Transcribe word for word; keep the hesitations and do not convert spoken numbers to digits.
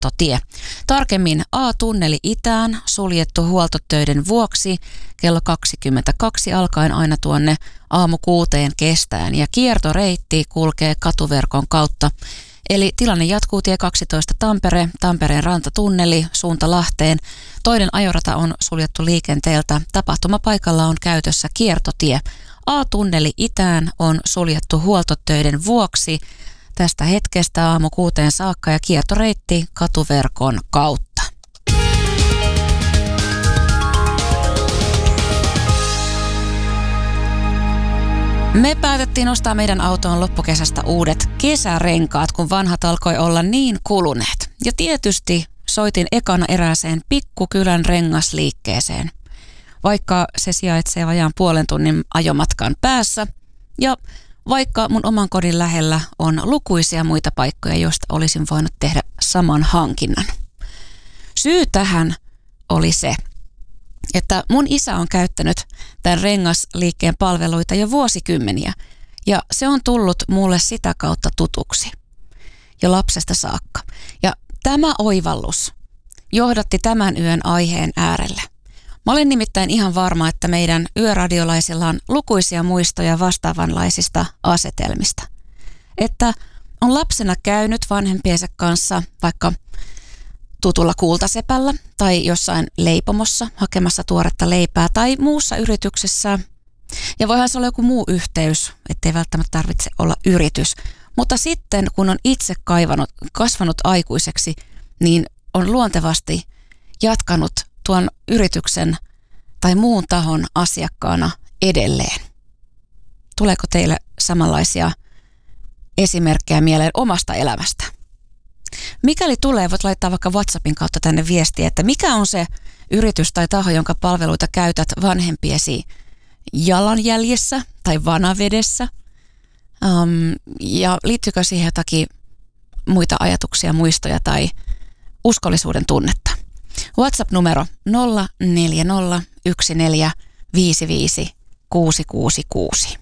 kiertotie. Tarkemmin A-tunneli itään suljettu huoltotöiden vuoksi kello kaksikymmentäkaksi alkaen aina tuonne aamu kuuteen kestäen ja kiertoreitti kulkee katuverkon kautta. Eli tilanne jatkuu tie kaksitoista Tampere, Tampereen rantatunneli, suunta Lahteen. Toinen ajorata on suljettu liikenteeltä. Tapahtumapaikalla on käytössä kiertotie. A-tunneli itään on suljettu huoltotöiden vuoksi tästä hetkestä aamu kuuteen saakka ja kiertoreitti katuverkon kautta. Me päätettiin ostaa meidän autoon loppukesästä uudet kesärenkaat, kun vanhat alkoi olla niin kuluneet. Ja tietysti soitin ekana erääseen pikkukylän rengasliikkeeseen, vaikka se sijaitsee vajaan puolen tunnin ajomatkan päässä. Ja vaikka mun oman kodin lähellä on lukuisia muita paikkoja, joista olisin voinut tehdä saman hankinnan. Syy tähän oli se, että mun isä on käyttänyt tämän rengasliikkeen palveluita jo vuosikymmeniä ja se on tullut mulle sitä kautta tutuksi jo lapsesta saakka. Ja tämä oivallus johdatti tämän yön aiheen äärelle. Mä olen nimittäin ihan varma, että meidän yöradiolaisilla on lukuisia muistoja vastaavanlaisista asetelmista. Että on lapsena käynyt vanhempiensa kanssa vaikka tutulla kultasepällä tai jossain leipomossa hakemassa tuoretta leipää tai muussa yrityksessä. Ja voihan se olla joku muu yhteys, ettei välttämättä tarvitse olla yritys. Mutta sitten kun on itse kaivanut, kasvanut aikuiseksi, niin on luontevasti jatkanut tuon yrityksen tai muun tahon asiakkaana edelleen. Tuleeko teille samanlaisia esimerkkejä mieleen omasta elämästä? Mikäli tulee, voit laittaa vaikka WhatsAppin kautta tänne viestiä, että mikä on se yritys tai taho, jonka palveluita käytät vanhempiesi jalanjäljessä tai vanavedessä. Um, ja liittyykö siihen jotakin muita ajatuksia, muistoja tai uskollisuuden tunnetta? WhatsApp-numero nolla neljä nolla yksi neljä viisi viisi kuusi kuusi kuusi.